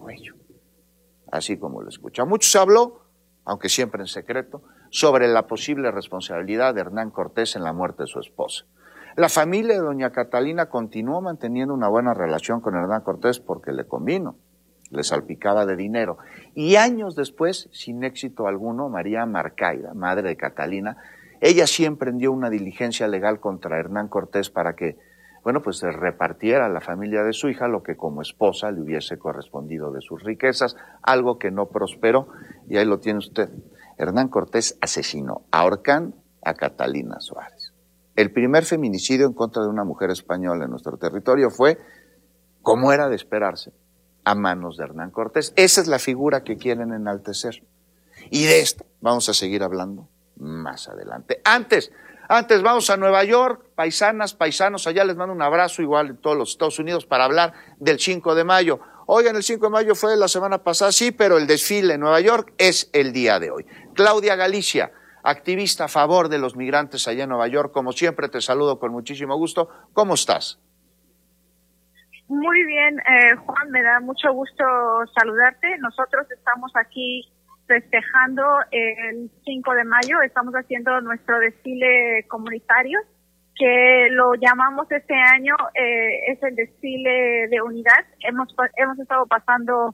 cuello, así como lo escucha. Mucho se habló, aunque siempre en secreto, sobre la posible responsabilidad de Hernán Cortés en la muerte de su esposa. La familia de doña Catalina continuó manteniendo una buena relación con Hernán Cortés porque le convino, le salpicaba de dinero. Y años después, sin éxito alguno, María Marcaida, madre de Catalina, ella sí emprendió una diligencia legal contra Hernán Cortés para que, bueno, pues se repartiera a la familia de su hija lo que como esposa le hubiese correspondido de sus riquezas, algo que no prosperó, y ahí lo tiene usted. Hernán Cortés asesinó ahorcando a Catalina Suárez. El primer feminicidio en contra de una mujer española en nuestro territorio fue, como era de esperarse, a manos de Hernán Cortés. Esa es la figura que quieren enaltecer. Y de esto vamos a seguir hablando más adelante. Antes vamos a Nueva York, paisanas, paisanos, allá les mando un abrazo igual en todos los Estados Unidos para hablar del 5 de mayo. Oigan, el 5 de mayo fue la semana pasada, sí, pero el desfile en Nueva York es el día de hoy. Claudia Galicia, activista a favor de los migrantes allá en Nueva York, como siempre te saludo con muchísimo gusto. ¿Cómo estás? Muy bien, Juan, me da mucho gusto saludarte. Nosotros estamos aquí festejando el 5 de mayo, estamos haciendo nuestro desfile comunitario, que lo llamamos este año, es el desfile de unidad. Hemos estado pasando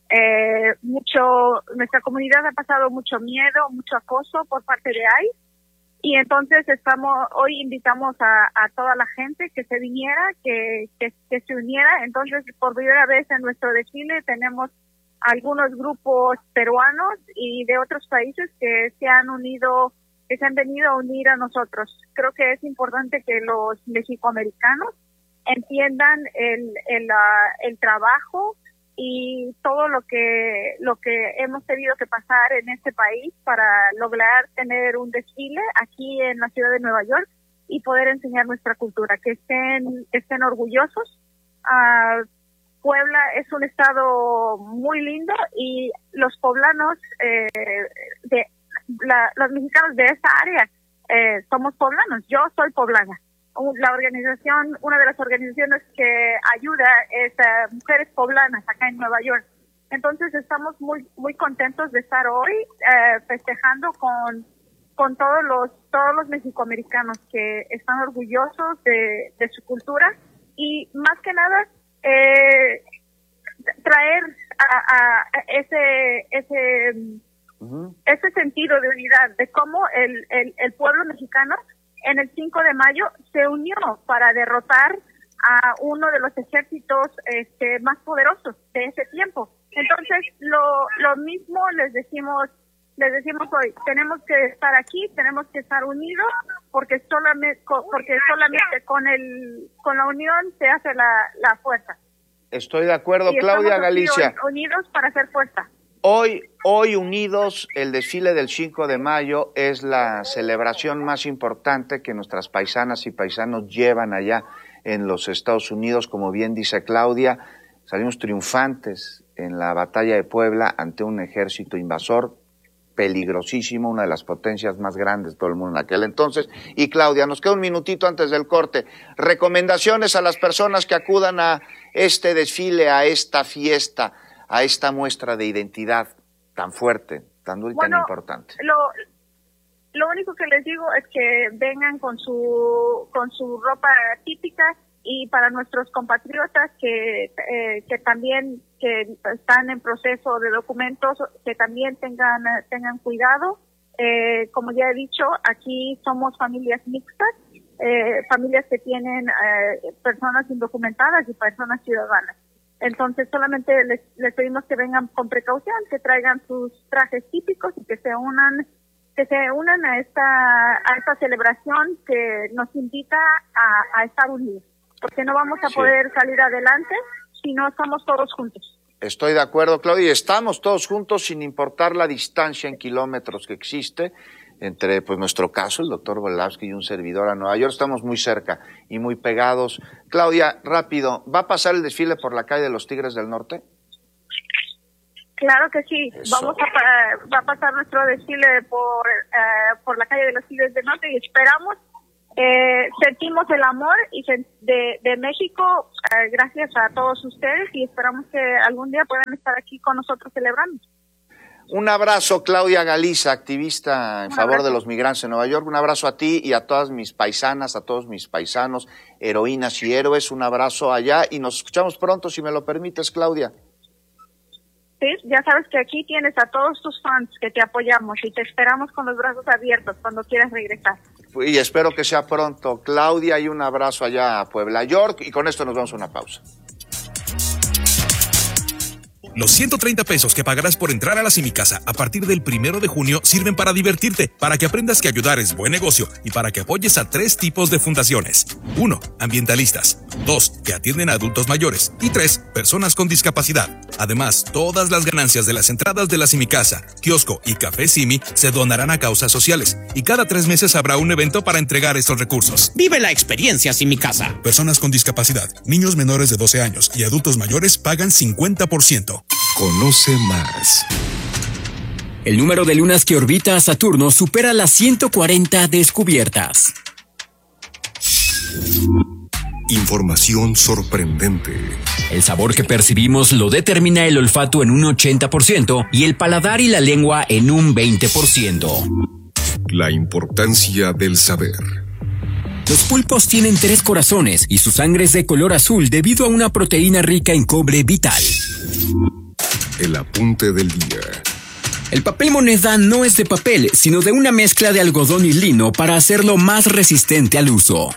nuestra comunidad ha pasado mucho miedo, mucho acoso por parte de ICE, y entonces hoy invitamos a toda la gente que se viniera, que se uniera. Entonces, por primera vez en nuestro desfile tenemos algunos grupos peruanos y de otros países que se han venido a unir a nosotros. Creo que es importante que los mexicoamericanos entiendan el trabajo y todo lo que hemos tenido que pasar en este país para lograr tener un desfile aquí en la ciudad de Nueva York y poder enseñar nuestra cultura, que estén orgullosos. Puebla es un estado muy lindo y los poblanos, los mexicanos de esta área, somos poblanos. Yo soy poblana. Una de las organizaciones que ayuda es Mujeres Poblanas acá en Nueva York. Entonces estamos muy muy contentos de estar hoy festejando con todos los mexicoamericanos que están orgullosos de su cultura y más que nada traer a ese sentido de unidad, de cómo el pueblo mexicano en el 5 de mayo se unió para derrotar a uno de los ejércitos más poderosos de ese tiempo. Entonces, lo mismo les decimos hoy, tenemos que estar aquí, tenemos que estar unidos, porque solamente con la unión se hace la fuerza. Estoy de acuerdo, Claudia Galicia. Unidos para hacer fuerza. Hoy unidos, el desfile del 5 de mayo es la celebración más importante que nuestras paisanas y paisanos llevan allá en los Estados Unidos. Como bien dice Claudia, salimos triunfantes en la batalla de Puebla ante un ejército invasor peligrosísimo, una de las potencias más grandes de todo el mundo en aquel entonces. Y Claudia, nos queda un minutito antes del corte. Recomendaciones a las personas que acudan a este desfile, a esta fiesta, a esta muestra de identidad tan fuerte, tan dura y tan importante. Lo único que les digo es que vengan con su ropa típica, y para nuestros compatriotas que también que están en proceso de documentos, que también tengan cuidado. Como ya he dicho, aquí somos familias mixtas, familias que tienen personas indocumentadas y personas ciudadanas. Entonces solamente les pedimos que vengan con precaución, que traigan sus trajes típicos y que se unan a esta celebración que nos invita a estar unidos, porque no vamos a poder salir adelante si no estamos todos juntos. Estoy de acuerdo, Claudia, estamos todos juntos sin importar la distancia en kilómetros que existe entre, pues, nuestro caso, el doctor Volavsky y un servidor a Nueva York. Estamos muy cerca y muy pegados. Claudia, rápido, ¿va a pasar el desfile por la calle de los Tigres del Norte? Claro que sí. Eso. Va a pasar nuestro desfile por la calle de los Tigres del Norte y esperamos sentimos el amor de México gracias a todos ustedes y esperamos que algún día puedan estar aquí con nosotros celebrando. Un abrazo, Claudia Galiza, activista en favor de los migrantes en Nueva York. Un abrazo a ti y a todas mis paisanas, a todos mis paisanos, heroínas y héroes. Un abrazo allá y nos escuchamos pronto, si me lo permites, Claudia. Sí, ya sabes que aquí tienes a todos tus fans que te apoyamos y te esperamos con los brazos abiertos cuando quieras regresar. Y espero que sea pronto, Claudia, y un abrazo allá a Puebla, York, y con esto nos vamos a una pausa. Los 130 pesos que pagarás por entrar a la Simicasa a partir del 1 de junio sirven para divertirte, para que aprendas que ayudar es buen negocio y para que apoyes a 3 tipos de fundaciones. 1. Ambientalistas. 2. Que atienden a adultos mayores. Y 3. Personas con discapacidad. Además, todas las ganancias de las entradas de la Simicasa, kiosco y café Simi se donarán a causas sociales. Y cada 3 meses habrá un evento para entregar estos recursos. Vive la experiencia Simicasa. Personas con discapacidad, niños menores de 12 años y adultos mayores pagan 50%. Conoce más. El número de lunas que orbita a Saturno supera las 140 descubiertas. Información sorprendente. El sabor que percibimos lo determina el olfato en un 80% y el paladar y la lengua en un 20%. La importancia del saber. Los pulpos tienen 3 corazones y su sangre es de color azul debido a una proteína rica en cobre vital. El apunte del día. El papel moneda no es de papel, sino de una mezcla de algodón y lino para hacerlo más resistente al uso.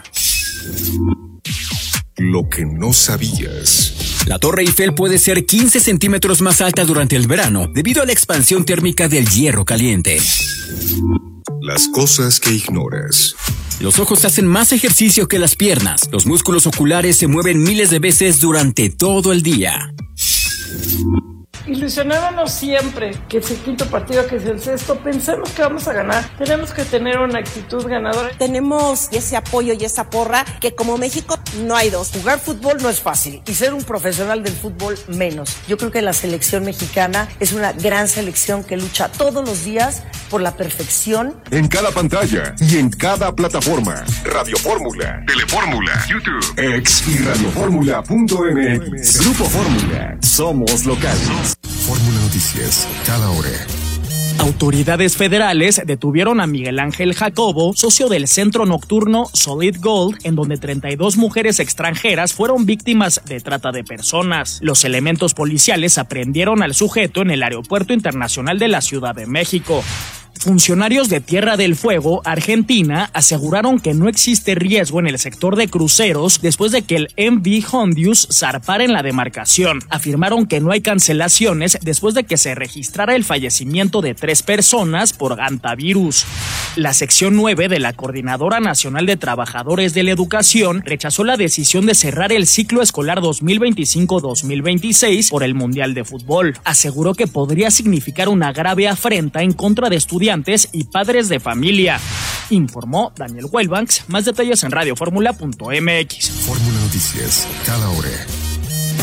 Lo que no sabías. La Torre Eiffel puede ser 15 centímetros más alta durante el verano, debido a la expansión térmica del hierro caliente. Las cosas que ignoras. Los ojos hacen más ejercicio que las piernas. Los músculos oculares se mueven miles de veces durante todo el día. Ilusionémonos siempre que es el 5º partido, que es el 6º, pensemos que vamos a ganar. Tenemos que tener una actitud ganadora. Tenemos ese apoyo y esa porra que como México no hay dos. Jugar fútbol no es fácil y ser un profesional del fútbol menos. Yo creo que la selección mexicana es una gran selección que lucha todos los días por la perfección. En cada pantalla y en cada plataforma. Radio Fórmula, Telefórmula, YouTube, X y radioformula.mx. Grupo Fórmula. Somos locales. Fórmula Noticias, cada hora. Autoridades federales detuvieron a Miguel Ángel Jacobo, socio del centro nocturno Solid Gold, en donde 32 mujeres extranjeras fueron víctimas de trata de personas. Los elementos policiales aprehendieron al sujeto en el Aeropuerto Internacional de la Ciudad de México. Funcionarios de Tierra del Fuego, Argentina, aseguraron que no existe riesgo en el sector de cruceros después de que el MV Hondius zarpara en la demarcación. Afirmaron que no hay cancelaciones después de que se registrara el fallecimiento de 3 personas por hantavirus. La sección 9 de la Coordinadora Nacional de Trabajadores de la Educación rechazó la decisión de cerrar el ciclo escolar 2025-2026 por el Mundial de Fútbol. Aseguró que podría significar una grave afrenta en contra de estudiantes y padres de familia. Informó Daniel Wellbanks. Más detalles en radioformula.mx. Fórmula Noticias, cada hora.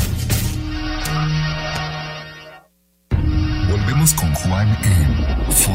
Volvemos con Juan en